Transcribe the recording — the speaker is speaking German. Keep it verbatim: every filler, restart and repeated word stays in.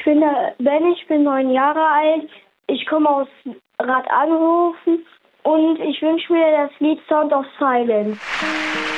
bin der Ben, ich bin neun Jahre alt. Ich komme aus Rad Angehofen und ich wünsche mir das Lied Sound of Silence.